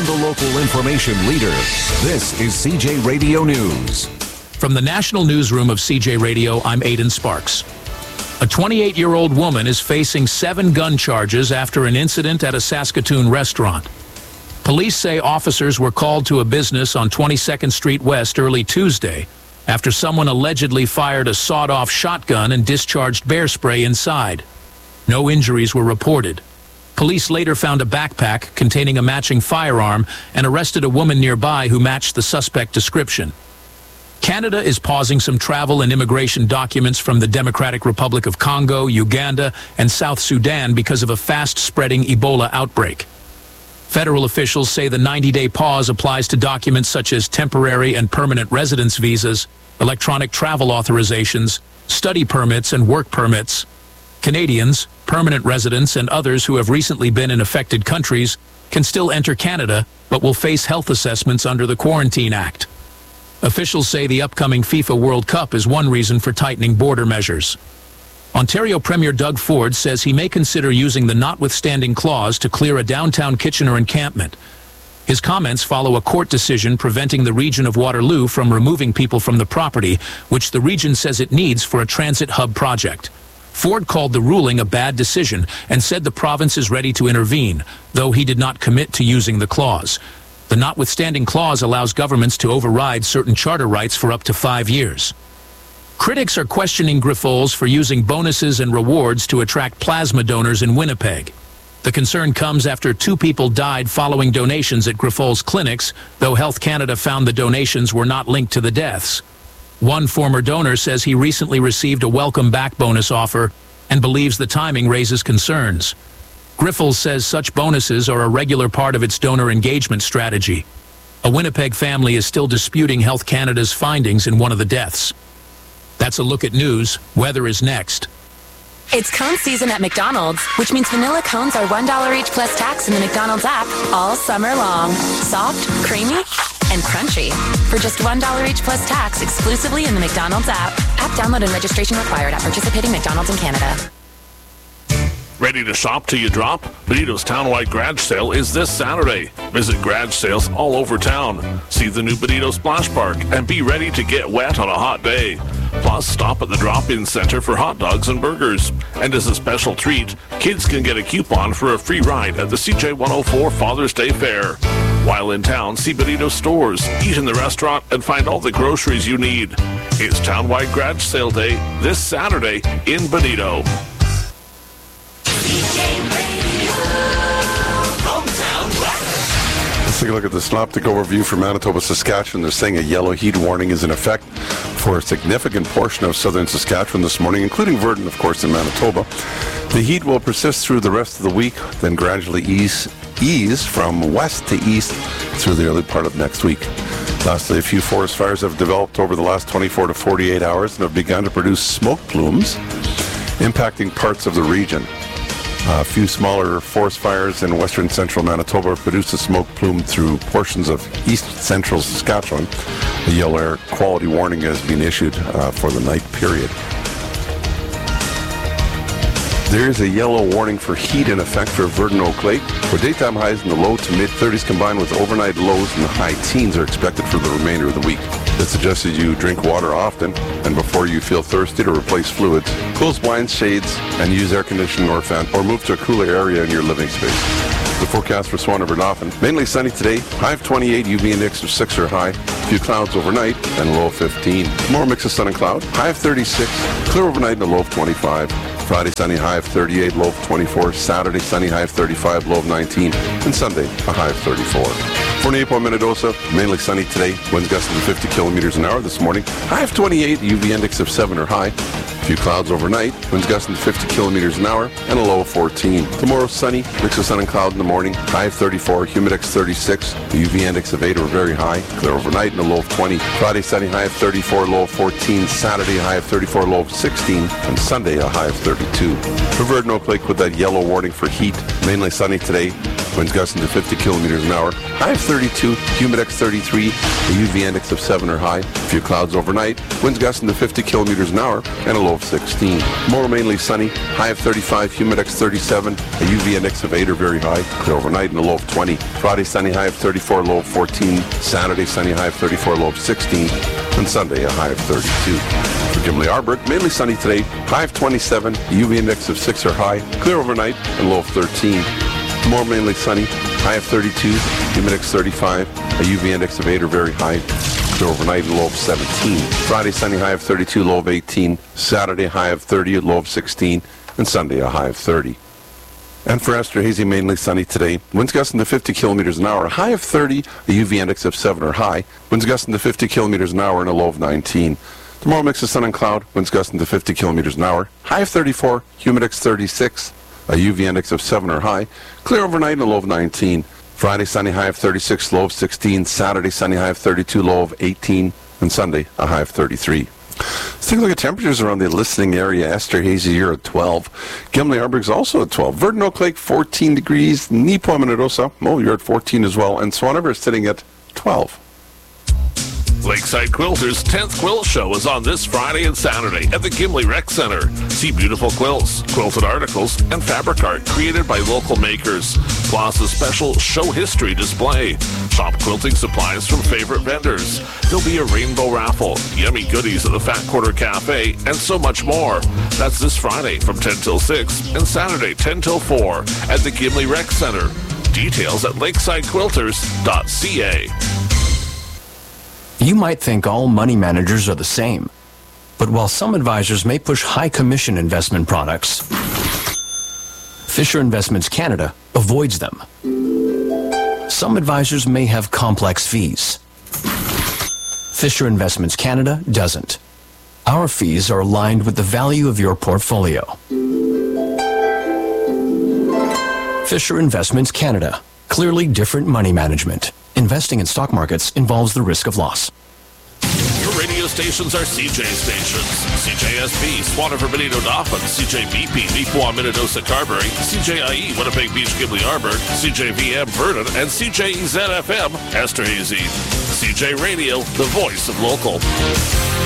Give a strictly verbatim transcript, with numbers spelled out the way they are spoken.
from the local information leader. This is C J Radio News. From the National Newsroom of C J Radio, I'm Aidan Sparks. A twenty-eight-year-old woman is facing seven gun charges after an incident at a Saskatoon restaurant. Police say officers were called to a business on twenty-second Street West early Tuesday after someone allegedly fired a sawed-off shotgun and discharged bear spray inside. No injuries were reported. Police later found a backpack containing a matching firearm and arrested a woman nearby who matched the suspect description. Canada is pausing some travel and immigration documents from the Democratic Republic of Congo, Uganda, and South Sudan because of a fast-spreading Ebola outbreak. Federal officials say the ninety-day pause applies to documents such as temporary and permanent residence visas, electronic travel authorizations, study permits, and work permits. Canadians, permanent residents, and others who have recently been in affected countries can still enter Canada, but will face health assessments under the Quarantine Act. Officials say the upcoming FIFA World Cup is one reason for tightening border measures. Ontario Premier Doug Ford says he may consider using the notwithstanding clause to clear a downtown Kitchener encampment. His comments follow a court decision preventing the region of Waterloo from removing people from the property, which the region says it needs for a transit hub project. Ford called the ruling a bad decision and said the province is ready to intervene, though he did not commit to using the clause. The notwithstanding clause allows governments to override certain charter rights for up to five years. Critics are questioning Grifols for using bonuses and rewards to attract plasma donors in Winnipeg. The concern comes after two people died following donations at Grifols clinics, though Health Canada found the donations were not linked to the deaths. One former donor says he recently received a welcome back bonus offer and believes the timing raises concerns. Grifols says such bonuses are a regular part of its donor engagement strategy. A Winnipeg family is still disputing Health Canada's findings in one of the deaths. That's a look at news. Weather is next. It's cone season at McDonald's, which means vanilla cones are one dollar each plus tax in the McDonald's app all summer long. Soft, creamy, and crunchy. For just one dollar each plus tax exclusively in the McDonald's app. App download and registration required at participating McDonald's in Canada. Ready to shop till you drop? Bonito's Townwide Garage Sale is this Saturday. Visit garage sales all over town. See the new Bonito Splash Park and be ready to get wet on a hot day. Plus, stop at the drop-in center for hot dogs and burgers. And as a special treat, kids can get a coupon for a free ride at the C J one oh four Father's Day Fair. While in town, see Bonito stores, eat in the restaurant, and find all the groceries you need. It's Townwide Garage Sale Day this Saturday in Bonito. Let's take a look at the synoptic overview for Manitoba, Saskatchewan. They're saying a yellow heat warning is in effect for a significant portion of southern Saskatchewan this morning, including Virden, of course, in Manitoba. The heat will persist through the rest of the week, then gradually ease, ease from west to east through the early part of next week. Lastly, a few forest fires have developed over the last twenty-four to forty-eight hours and have begun to produce smoke plumes, impacting parts of the region. A few smaller forest fires in western central Manitoba produced a smoke plume through portions of east central Saskatchewan. A yellow air quality warning has been issued uh, for the night period. There is a yellow warning for heat in effect for Virden Oak Lake, where daytime highs in the low to mid thirties combined with overnight lows in the high teens are expected for the remainder of the week. It suggests that you drink water often and before you feel thirsty to replace fluids. Close blinds, shades, and use air conditioning or fan, or move to a cooler area in your living space. The forecast for Swan River Dauphin. Mainly sunny today, high of twenty-eight, U V index of six or high. A few clouds overnight and low of fifteen. Tomorrow mix of sun and cloud, high of thirty-six, clear overnight and a low of twenty-five. Friday sunny, high of thirty-eight, low of twenty-four. Saturday sunny, high of thirty-five, low of nineteen. And Sunday, a high of thirty-four. For Napo and Minnedosa, mainly sunny today. Winds gusting to fifty kilometers an hour this morning. High of twenty-eight, U V index of seven or high. A few clouds overnight. Winds gusting to fifty kilometers an hour and a low of fourteen. Tomorrow sunny, mix of sun and cloud in the morning. High of thirty-four, humidex thirty-six. The U V index of eight or very high. Clear overnight and a low of twenty. Friday sunny, high of thirty-four, low of fourteen. Saturday high of thirty-four, low of sixteen. And Sunday a high of thirty-two. For Virden Oak Lake with that yellow warning for heat. Mainly sunny today. Winds gusting to fifty kilometers an hour. High of thirty-two, Humidex thirty-three, a U V index of seven or high. A few clouds overnight. Winds gusting to fifty kilometers an hour and a low of sixteen. Tomorrow mainly sunny. High of thirty-five, Humidex thirty-seven, a U V index of eight or very high. Clear overnight and a low of twenty. Friday sunny, high of thirty-four, low of fourteen. Saturday sunny, high of thirty-four, low of sixteen. And Sunday a high of thirty-two. For Gimli-Arburg, mainly sunny today. High of twenty-seven, a U V index of six or high. Clear overnight and low of thirteen. Tomorrow mainly sunny. High of thirty-two, Humidex thirty-five, a U V index of eight or very high. Clear overnight and low of seventeen. Friday sunny, high of thirty-two, low of eighteen. Saturday high of thirty, low of sixteen. And Sunday a high of thirty. And for Esterhazy, mainly sunny today. Winds gusting to fifty kilometers an hour. High of thirty, a U V index of seven or high. Winds gusting to fifty kilometers an hour and a low of nineteen. Tomorrow mix of sun and cloud. Winds gusting to fifty kilometers an hour. High of thirty-four, Humidex thirty-six, a U V index of seven or high. Clear overnight and a low of nineteen. Friday sunny, high of thirty-six, low of sixteen. Saturday sunny, high of thirty-two, low of eighteen. And Sunday a high of thirty-three. Let's take a look at temperatures around the listening area. Esterhazy, you're at twelve. Gimli-Arburg's also at twelve. Verdon Oak Lake, fourteen degrees. Neepo and Minnedosa, oh, you're at fourteen as well. And Swan River is sitting at twelve. Lakeside Quilters' tenth Quilt Show is on this Friday and Saturday at the Gimli Rec Center. See beautiful quilts, quilted articles, and fabric art created by local makers, plus a special show history display. Shop quilting supplies from favorite vendors. There'll be a rainbow raffle, yummy goodies at the Fat Quarter Cafe, and so much more. That's this Friday from ten till six and Saturday ten till four at the Gimli Rec Center. Details at lakeside quilters dot c a. You might think all money managers are the same. But while some advisors may push high commission investment products, Fisher Investments Canada avoids them. Some advisors may have complex fees. Fisher Investments Canada doesn't. Our fees are aligned with the value of your portfolio. Fisher Investments Canada. Clearly different money management. Investing in stock markets involves the risk of loss. Your radio stations are C J stations. C J S B, Swan River, Benito, Dauphin. C J B P, Neepawa, Minnedosa, Carberry. C J I E, Winnipeg Beach, Gimli-Arburg. C J V M, Verdon. And C J E Z F M, Esterhazy. C J Radio, the voice of local.